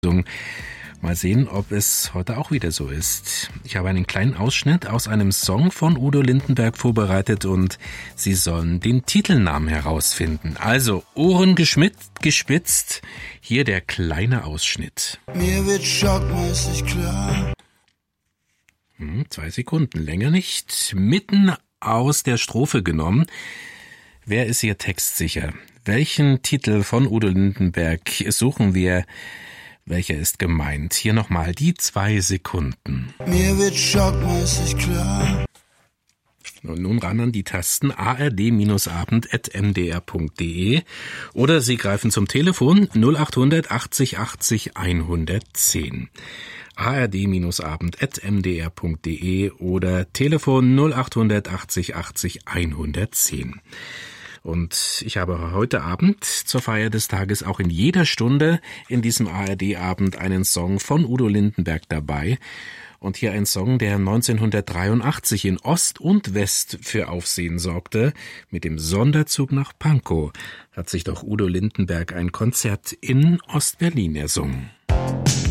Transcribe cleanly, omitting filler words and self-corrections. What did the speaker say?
Mal sehen, ob es heute auch wieder so ist. Ich habe einen kleinen Ausschnitt aus einem Song von Udo Lindenberg vorbereitet und Sie sollen den Titelnamen herausfinden. Also Ohren gespitzt, hier der kleine Ausschnitt. Mir wird schockmäßig klar. 2 Sekunden, länger nicht. Mitten aus der Strophe genommen. Wer ist hier textsicher? Welchen Titel von Udo Lindenberg suchen wir? Welcher ist gemeint? Hier nochmal die 2 Sekunden. Mir wird schockmäßig klar. Und nun ran an die Tasten ard-abend@mdr.de oder Sie greifen zum Telefon 0800 80 80 110. ard-abend@mdr.de oder Telefon 0800 80 80 110. Und ich habe heute Abend zur Feier des Tages auch in jeder Stunde in diesem ARD-Abend einen Song von Udo Lindenberg dabei. Und hier ein Song, der 1983 in Ost und West für Aufsehen sorgte. Mit dem Sonderzug nach Pankow hat sich doch Udo Lindenberg ein Konzert in Ostberlin ersungen.